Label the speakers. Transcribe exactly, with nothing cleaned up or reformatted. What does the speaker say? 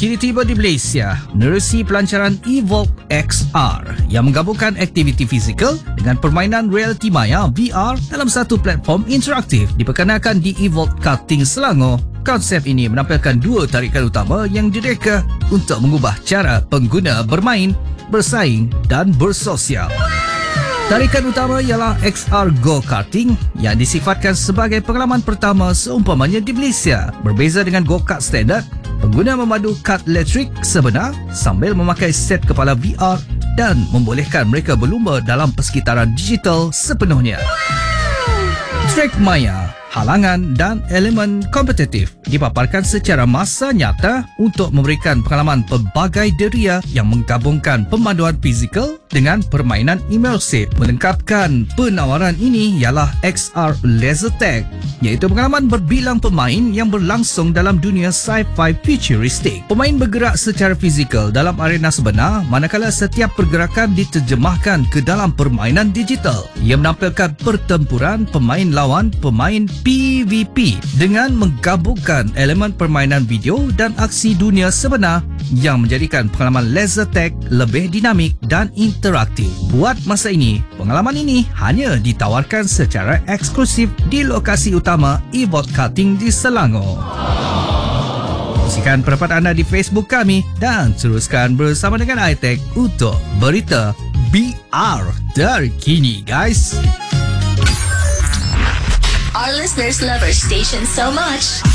Speaker 1: kini tiba di Malaysia menerusi pelancaran Evolve X R yang menggabungkan aktiviti fizikal dengan permainan realiti maya V R dalam satu platform interaktif. Diperkenalkan di Evolve Karting Selangor, konsep ini menampilkan dua tarikan utama yang direka untuk mengubah cara pengguna bermain, bersaing dan bersosial. Tarikan utama ialah X R Go Karting yang disifatkan sebagai pengalaman pertama seumpamanya di Malaysia. Berbeza dengan go-kart standard, pengguna memadu kad elektrik sebenar sambil memakai set kepala V R dan membolehkan mereka berlumba dalam persekitaran digital sepenuhnya. Trek maya, halangan dan elemen kompetitif dipaparkan secara masa nyata untuk memberikan pengalaman pelbagai deria yang menggabungkan pemanduan fizikal dengan permainan imersif. Melengkapkan penawaran ini ialah X R Laser Tag, iaitu pengalaman berbilang pemain yang berlangsung dalam dunia sci-fi futuristik. Pemain bergerak secara fizikal dalam arena sebenar, manakala setiap pergerakan diterjemahkan ke dalam permainan digital. Ia menampilkan pertempuran pemain lawan pemain P V P dengan menggabungkan elemen permainan video dan aksi dunia sebenar yang menjadikan pengalaman Laser Tag lebih dinamik dan interaktif. Buat masa ini, pengalaman ini hanya ditawarkan secara eksklusif di lokasi utama Evolve Karting di Selangor. Kongsikan pendapat anda di Facebook kami dan teruskan bersama dengan iTech untuk berita B R terkini, guys.
Speaker 2: Our listeners love our station so much,